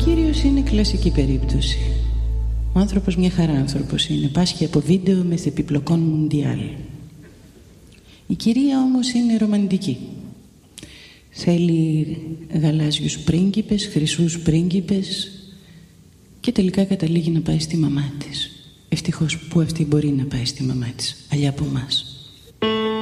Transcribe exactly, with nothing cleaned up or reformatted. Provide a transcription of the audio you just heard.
κύριος είναι κλασική περίπτωση. Ο άνθρωπος μια χαρά άνθρωπος είναι. Πάσχει από βίντεο με επιπλοκών μουντιάλ. Η κυρία όμως είναι ρομαντική. Θέλει γαλάζιους πρίγκιπες, χρυσούς πρίγκιπες και τελικά καταλήγει να πάει στη μαμά της. Ευτυχώς που αυτή μπορεί να πάει στη μαμά της, αλλιά από εμάς.